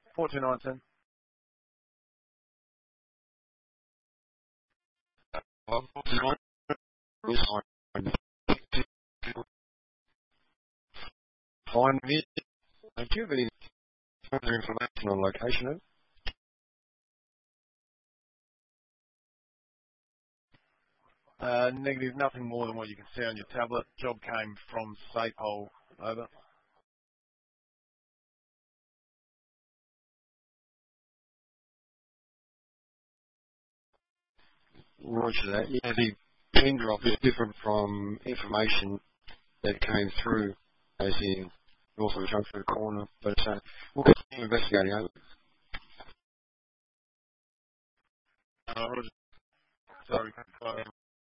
4219. Find me. Do you have any further information on location? Negative, nothing more than what you can see on your tablet. Job came from Sapole. Over. Roger that. Yeah, the pin drop is different from information that came through, as in north of the junction corner. But we'll continue investigating over. Roger. Sorry,